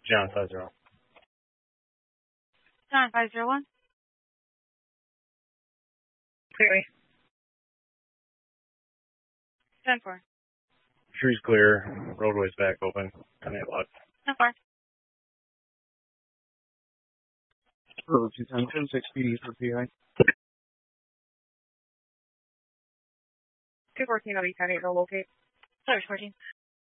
John 50. John 501. Clearly. 10-4. Tree's clear. Roadway's back open. 10-8 left. 10-4. Road 210, 6 PD for PI. 214 will be 10-8 to locate. Sorry, 14.